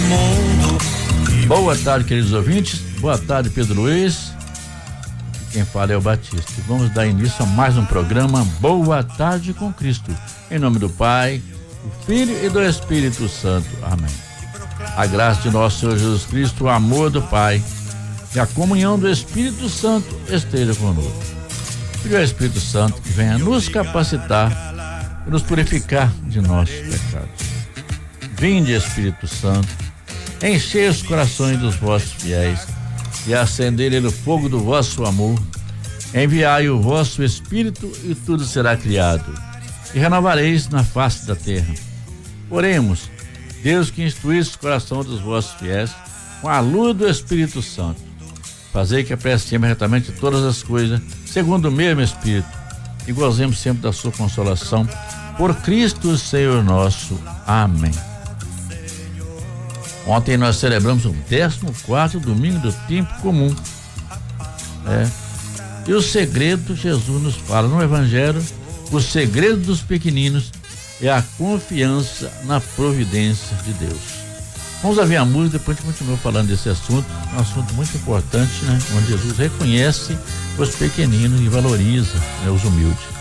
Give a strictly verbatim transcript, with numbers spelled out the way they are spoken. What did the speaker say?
mundo. Boa tarde, queridos ouvintes. Boa tarde, Pedro Luiz. Quem fala é o Batista. Vamos dar início a mais um programa Boa Tarde com Cristo. Em nome do Pai, do Filho e do Espírito Santo. Amém. A graça de nosso Senhor Jesus Cristo, o amor do Pai e a comunhão do Espírito Santo esteja conosco. E o Espírito Santo que venha nos capacitar e nos purificar de nossos pecados. Vinde, Espírito Santo, enchei os corações dos vossos fiéis e acendei no fogo do vosso amor. Enviai o vosso Espírito e tudo será criado, e renovareis na face da terra. Oremos. Deus, que instruísse o coração dos vossos fiéis com a luz do Espírito Santo, fazei que apreciemos retamente todas as coisas segundo o mesmo Espírito e gozemos sempre da sua consolação por Cristo Senhor nosso. Amém. Ontem nós celebramos o décimo quarto domingo do tempo comum. É. E o segredo, Jesus nos fala no Evangelho, o segredo dos pequeninos é a confiança na providência de Deus. Vamos ouvir a música, depois a gente continua falando desse assunto, um assunto muito importante, né? Onde Jesus reconhece os pequeninos e valoriza, né, os humildes.